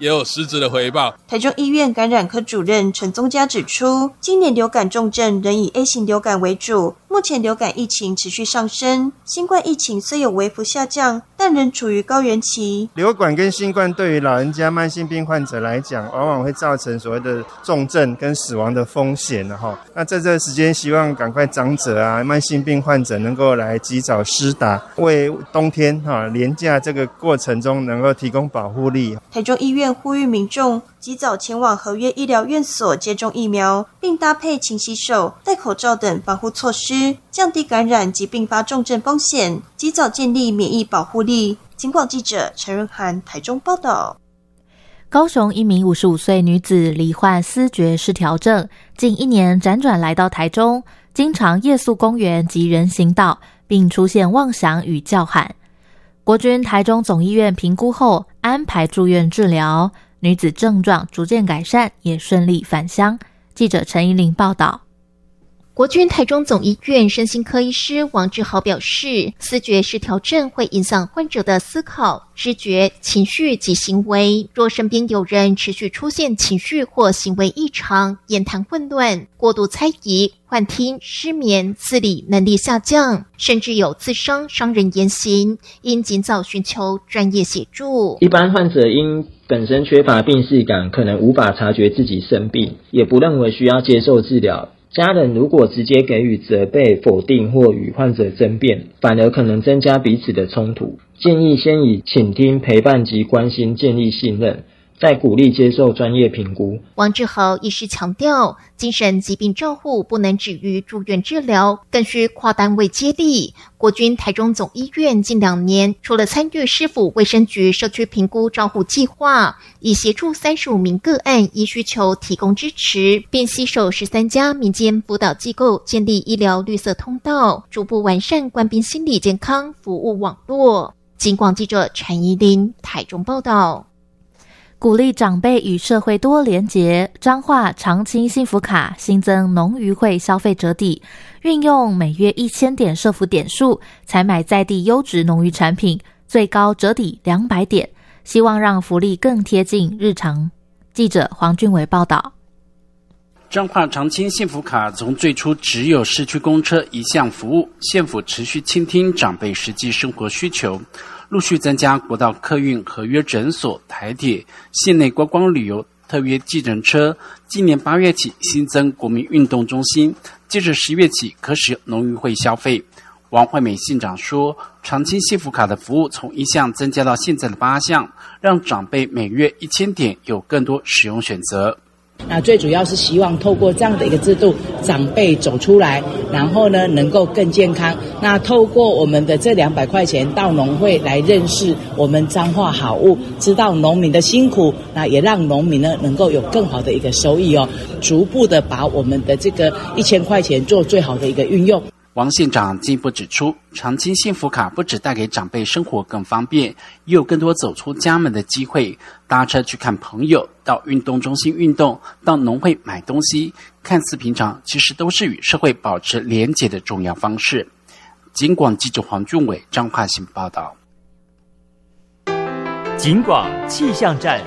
也有实质的回报。 台中医院感染科主任陈宗嘉指出，今年流感重症仍以 A 型流感为主，目前流感疫情持续上升，新冠疫情虽有微幅下降，但仍处于高原期。 流感跟新冠对于老人家慢性病患者来讲，往往会造成所谓的重症跟死亡的风险。那在这个时间，希望赶快长者慢性病患者能够来及早施打，为冬天连假这个过程中能够提供保护力。 台中医院呼吁民众及早前往合约医疗院所接种疫苗，并搭配勤洗手、戴口罩等防护措施，降低感染及并发重症风险，及早建立免疫保护力。警广记者陈润涵台中报道。 高雄一名55岁女子罹患思觉失调症，近1年辗转来到台中，经常夜宿公园及人行道，并出现妄想与叫喊。国军台中总医院评估后安排住院治疗，女子症状逐渐改善，也顺利返乡。记者陈怡玲报道。 国军台中总医院身心科医师王志豪表示，思觉失调症会影响患者的思考、知觉、情绪及行为。若身边有人持续出现情绪或行为异常、言谈混乱、过度猜疑、幻听、失眠、自理能力下降，甚至有自伤、伤人言行，应尽早寻求专业协助。 一般患者因本身缺乏病识感，可能无法察觉自己生病，也不认为需要接受治疗。家人如果直接给予责备、否定或与患者争辩，反而可能增加彼此的冲突。建议先以倾听、陪伴及关心建立信任，再鼓励接受专业评估。 王志豪医师强调，精神疾病照护不能止于住院治疗，更需跨单位接力。国军台中总医院近2年，除了参与市府卫生局社区评估照护计划，以协助35名个案依需求提供支持，并携手13家民间辅导机构建立医疗绿色通道，逐步完善官兵心理健康服务网络。警广记者陈怡玲台中报道。 鼓励长辈与社会多连结，彰化长青幸福卡新增农渔会消费折抵，运用每月1000点社福点数采买在地优质农渔产品，最高折抵200点，希望让福利更贴近日常。记者黄俊伟报道。 彰化长青幸福卡从最初只有市区公车一项服务，县府持续倾听长辈实际生活需求，陆续增加国道客运合约诊所、台铁、县内观光旅游特约计程车。今年8月起新增国民运动中心，接着10月起可使用农渔会消费。王惠美县长说，长青幸福卡的服务从1项增加到现在的8项，让长辈每月1000点有更多使用选择。 那最主要是希望透过这样的一个制度，长辈走出来，然后呢能够更健康。那透过我们的这200块钱到农会来认识我们彰化好物，知道农民的辛苦，那也让农民呢能够有更好的一个收益哦。逐步的把我们的这个1000块钱做最好的一个运用。 王县长进一步指出，长青幸福卡不只带给长辈生活更方便，也有更多走出家门的机会，搭车去看朋友，到运动中心运动，到农会买东西，看似平常，其实都是与社会保持连结的重要方式。警广记者黄俊伟彰化县报道。 警广气象站。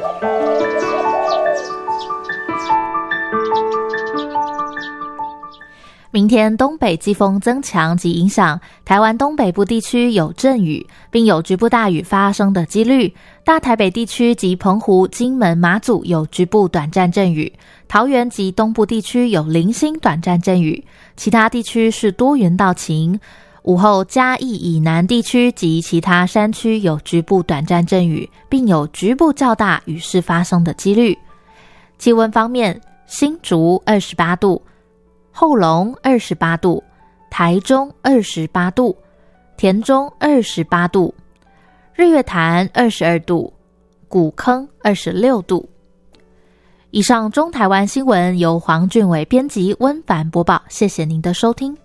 明天东北季风增强及影响台湾东北部地区有阵雨，并有局部大雨发生的几率。大台北地区及澎湖、金门、马祖有局部短暂阵雨，桃园及东部地区有零星短暂阵雨，其他地区是多云到晴。午后嘉义以南地区及其他山区有局部短暂阵雨，并有局部较大雨势发生的几率。气温方面，新竹28度，后龙28度，台中28度，田中28度，日月潭22度，古坑26度。以上中台湾新闻由黄俊伟编辑，温凡播报，谢谢您的收听。